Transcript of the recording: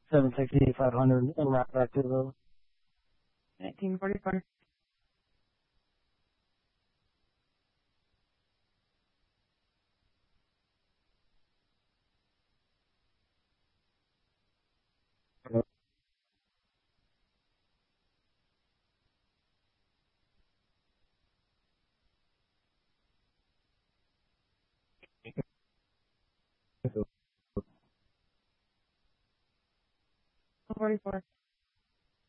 760, 500, and wrap back to the 1944. So, 44.